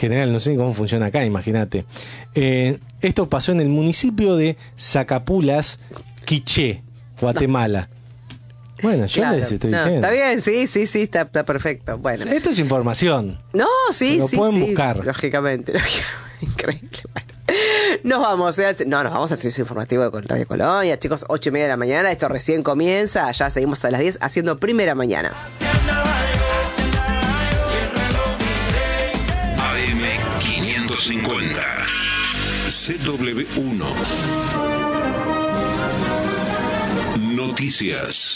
general, no sé cómo funciona acá, imagínate. Esto pasó en el municipio de Zacapulas, Quiché, Guatemala. Bueno, yo les estoy diciendo. Está bien, sí, está perfecto. Bueno. Esto es información. No, sí, lo pueden buscar. Lógicamente. Increíble. Bueno. Nos vamos a hacer informativo con Radio Colonia, chicos, 8:30 de la mañana. Esto recién comienza. Ya seguimos hasta las 10 haciendo Primera Mañana. AM550 CW1 Noticias.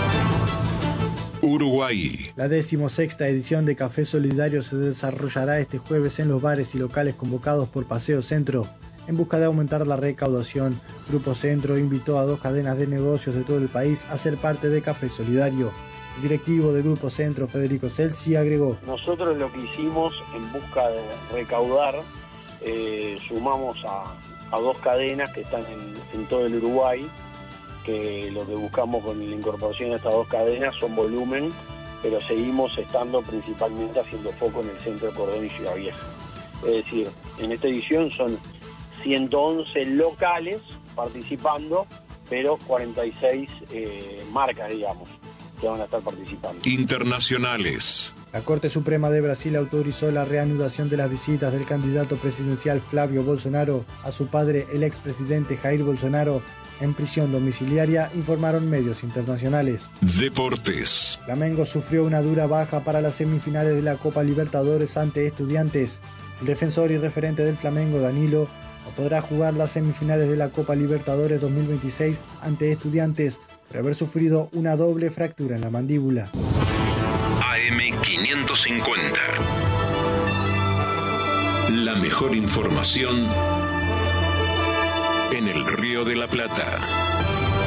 Uruguay. La 16ª edición de Café Solidario se desarrollará este jueves en los bares y locales convocados por Paseo Centro. En busca de aumentar la recaudación, Grupo Centro invitó a 2 cadenas de negocios de todo el país a ser parte de Café Solidario. El directivo del Grupo Centro, Federico Celsi, agregó: nosotros lo que hicimos en busca de recaudar, sumamos a 2 cadenas que están en todo el Uruguay, que lo que buscamos con la incorporación de estas 2 cadenas son volumen, pero seguimos estando principalmente haciendo foco en el centro de Cordón y Ciudad Vieja. Es decir, en esta edición son 111 locales participando, pero 46 marcas, digamos, que van a estar participando. Internacionales. La Corte Suprema de Brasil autorizó la reanudación de las visitas del candidato presidencial Flavio Bolsonaro a su padre, el expresidente Jair Bolsonaro, en prisión domiciliaria, informaron medios internacionales. Deportes. Flamengo sufrió una dura baja para las semifinales de la Copa Libertadores ante Estudiantes. El defensor y referente del Flamengo, Danilo, no podrá jugar las semifinales de la Copa Libertadores 2026 ante Estudiantes por haber sufrido una doble fractura en la mandíbula. AM550. La mejor información en el Río de la Plata.